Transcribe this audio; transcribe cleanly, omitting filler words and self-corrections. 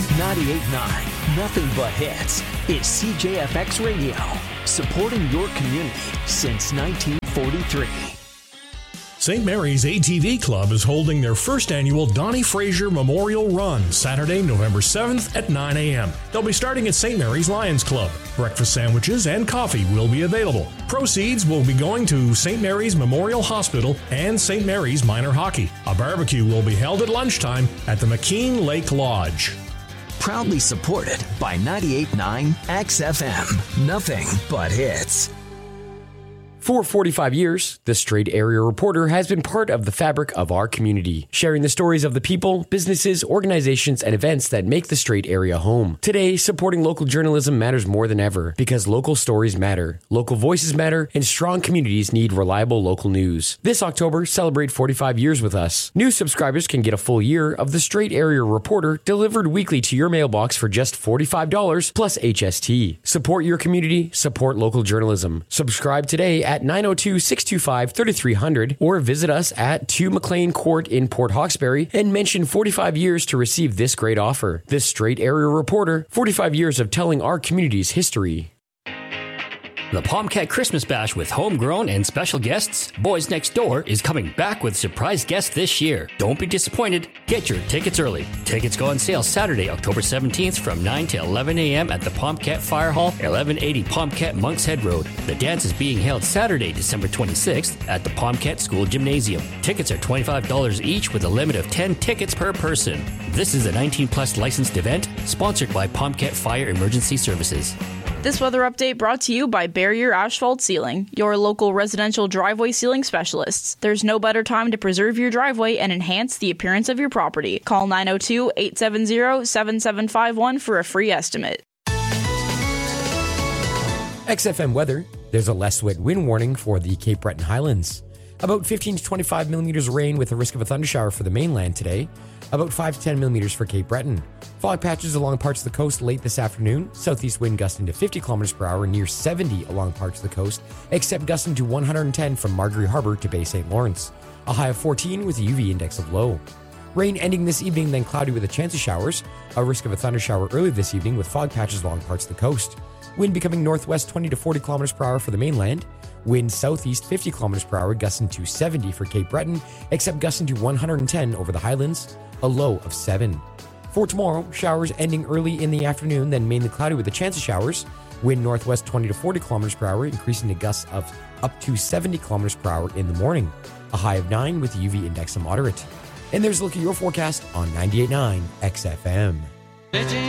98.9, nothing but hits. It's CJFX Radio, supporting your community since 1943. St. Mary's ATV Club is holding their first annual Donnie Fraser Memorial Run, Saturday, November 7th at 9 a.m. They'll be starting at St. Mary's Lions Club. Breakfast sandwiches and coffee will be available. Proceeds will be going to St. Mary's Memorial Hospital and St. Mary's Minor Hockey. A barbecue will be held at lunchtime at the McKean Lake Lodge. Proudly supported by 98.9 XFM. Nothing but hits. For 45 years, the Straight Area Reporter has been part of the fabric of our community, sharing the stories of the people, businesses, organizations, and events that make the Straight Area home. Today, supporting local journalism matters more than ever because local stories matter, local voices matter, and strong communities need reliable local news. This October, celebrate 45 years with us. New subscribers can get a full year of the Straight Area Reporter delivered weekly to your mailbox for just $45 plus HST. Support your community, support local journalism. Subscribe today at 902-625-3300 or visit us at 2 McLean Court in Port Hawkesbury and mention 45 years to receive this great offer. This Straight Area Reporter, 45 years of telling our community's history. The Pomcat Christmas Bash with homegrown and special guests, Boys Next Door, is coming back with surprise guests this year. Don't be disappointed. Get your tickets early. Tickets go on sale Saturday, October 17th from 9 to 11 a.m. at the Pomcat Fire Hall, 1180 Pomcat Monks Head Road. The dance is being held Saturday, December 26th at the Pomcat School Gymnasium. Tickets are $25 each with a limit of 10 tickets per person. This is a 19-plus licensed event sponsored by Pomcat Fire Emergency Services. This weather update brought to you by Barrier Asphalt Sealing, your local residential driveway sealing specialists. There's no better time to preserve your driveway and enhance the appearance of your property. Call 902-870-7751 for a free estimate. XFM weather, there's a less wet wind warning for the Cape Breton Highlands. About 15 to 25 millimeters of rain with a risk of a thundershower for the mainland today. About 5 to 10 millimeters for Cape Breton. Fog patches along parts of the coast late this afternoon. Southeast wind gusting to 50 kilometers per hour near 70 along parts of the coast, except gusting to 110 from Margaree Harbour to Bay St. Lawrence. A high of 14 with a UV index of low. Rain ending this evening, then cloudy with a chance of showers. A risk of a thundershower early this evening with fog patches along parts of the coast. Wind becoming northwest 20 to 40 kilometers per hour for the mainland. Wind southeast 50 kilometers per hour gusting to 70 for Cape Breton, except gusting to 110 over the Highlands. A low of 7. For tomorrow, showers ending early in the afternoon, then mainly cloudy with a chance of showers. Wind northwest 20 to 40 kilometers per hour, increasing to gusts of up to 70 kilometers per hour in the morning. A high of 9 with the UV index of moderate. And there's a look at your forecast on 98.9 XFM.